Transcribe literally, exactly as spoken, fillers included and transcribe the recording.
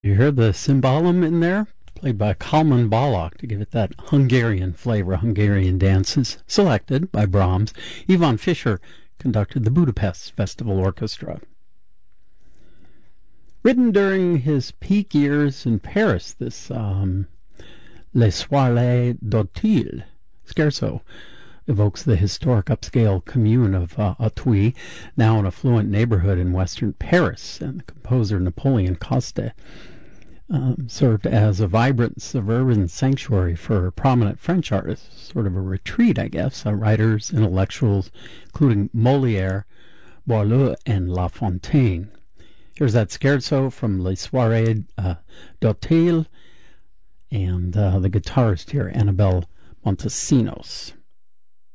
You hear the cymbalum in there? Played by Kalman Balak to give it that Hungarian flavor. Hungarian dances selected by Brahms. Ivan Fischer conducted the Budapest Festival Orchestra. Written during his peak years in Paris, this um, Les Soirées d'Auteuil scherzo evokes the historic upscale commune of uh, Auteuil, now an affluent neighborhood in western Paris, and the composer Napoleon Coste um, served as a vibrant suburban sanctuary for prominent French artists, sort of a retreat, I guess, uh, writers, intellectuals, including Molière, Boileau, and La Fontaine. Here's that scherzo from Les Soirées uh, d'Auteuil, and uh, the guitarist here, Annabelle Montesinos.